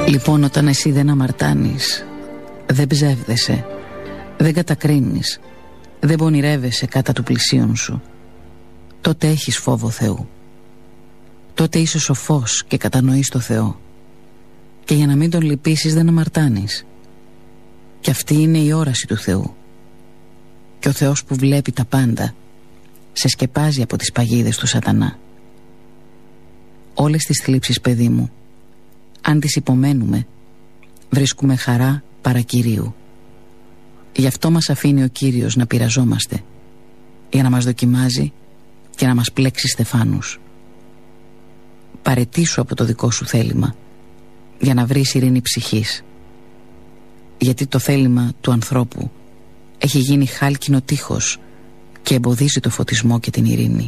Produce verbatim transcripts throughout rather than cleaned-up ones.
Λοιπόν, όταν εσύ δεν αμαρτάνεις, δεν ψεύδεσαι, δεν κατακρίνεις, δεν πονηρεύεσαι κατά του πλησίον σου, τότε έχεις φόβο Θεού. Τότε είσαι σοφός και κατανοείς το Θεό. Και για να μην τον λυπήσεις δεν αμαρτάνεις. Και αυτή είναι η όραση του Θεού. Και ο Θεός που βλέπει τα πάντα σε σκεπάζει από τις παγίδες του σατανά. Όλες τις θλίψεις, παιδί μου, αν τις υπομένουμε, βρίσκουμε χαρά παρά Κυρίου. Γι' αυτό μας αφήνει ο Κύριος να πειραζόμαστε, για να μας δοκιμάζει και να μας πλέξει στεφάνους. Παραιτήσου από το δικό σου θέλημα, για να βρεις ειρήνη ψυχής. Γιατί το θέλημα του ανθρώπου έχει γίνει χάλκινο τείχος και εμποδίζει το φωτισμό και την ειρήνη.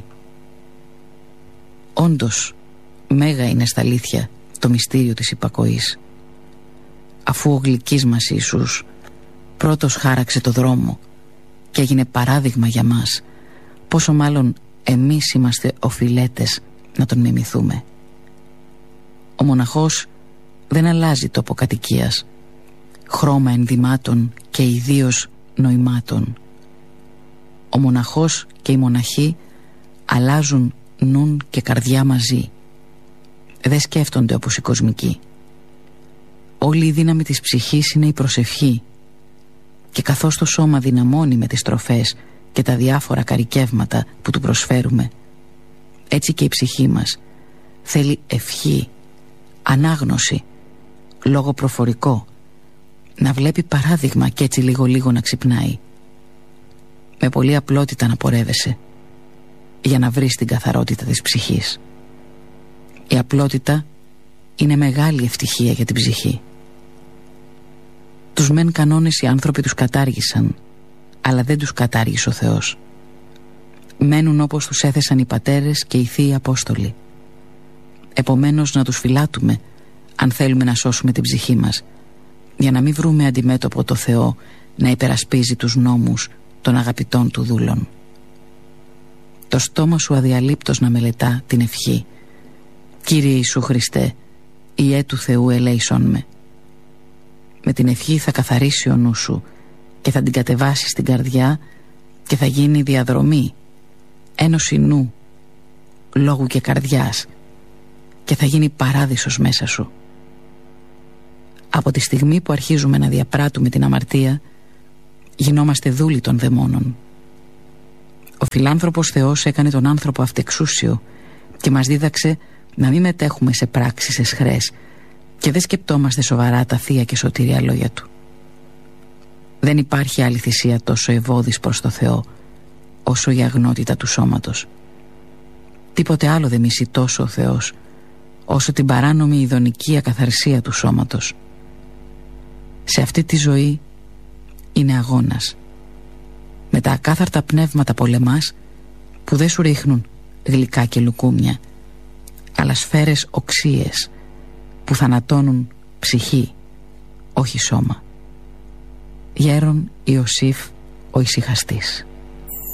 Όντως, μέγα είναι στα αλήθεια το μυστήριο της υπακοής. Αφού ο γλυκής μας Ιησούς πρώτος χάραξε το δρόμο και έγινε παράδειγμα για μας, πόσο μάλλον εμείς είμαστε οφειλέτες να τον μιμηθούμε. Ο μοναχός δεν αλλάζει τόπο κατοικίας, χρώμα ενδυμάτων και ιδίως νοημάτων. Ο μοναχός και η μοναχή αλλάζουν νουν και καρδιά μαζί. Δεν σκέφτονται όπως οι κοσμικοί. Όλη η δύναμη της ψυχής είναι η προσευχή, και καθώς το σώμα δυναμώνει με τις τροφές και τα διάφορα καρικεύματα που του προσφέρουμε, έτσι και η ψυχή μας θέλει ευχή, ανάγνωση, λόγο προφορικό, να βλέπει παράδειγμα και έτσι λίγο λίγο να ξυπνάει. Με πολλή απλότητα να πορεύεσαι για να βρεις την καθαρότητα της ψυχής. Η απλότητα είναι μεγάλη ευτυχία για την ψυχή. Τους μεν κανόνες οι άνθρωποι τους κατάργησαν, αλλά δεν τους κατάργησε ο Θεός. Μένουν όπως τους έθεσαν οι πατέρες και οι θείοι Απόστολοι. Επομένως να τους φυλάτουμε αν θέλουμε να σώσουμε την ψυχή μας, για να μην βρούμε αντιμέτωπο το Θεό να υπερασπίζει τους νόμους των αγαπητών του δούλων. Το στόμα σου αδιαλείπτως να μελετά την ευχή: Κύριε Ιησού Χριστέ, Ιε του Θεού ελέησον με. Με την ευχή θα καθαρίσει ο νου σου και θα την κατεβάσει στην καρδιά και θα γίνει διαδρομή, ένωση νου, λόγου και καρδιάς, και θα γίνει παράδεισος μέσα σου. Από τη στιγμή που αρχίζουμε να διαπράττουμε την αμαρτία, γινόμαστε δούλοι των δαιμόνων. Ο φιλάνθρωπος Θεός έκανε τον άνθρωπο αυτεξούσιο και μας δίδαξε να μην μετέχουμε σε πράξεις εσχρές και δεν σκεπτόμαστε σοβαρά τα θεία και σωτήρια λόγια του. Δεν υπάρχει άλλη θυσία τόσο ευώδης προς το Θεό όσο η αγνότητα του σώματος. Τίποτε άλλο δεν μισεί τόσο ο Θεός όσο την παράνομη ειδονική ακαθαρσία του σώματος. Σε αυτή τη ζωή είναι αγώνας. Με τα ακάθαρτα πνεύματα πολεμάς, που δεν σου ρίχνουν γλυκά και λουκούμια, αλλά σφαίρες οξύες που θανατώνουν ψυχή, όχι σώμα. Γέρον Ιωσήφ ο Ησυχαστής.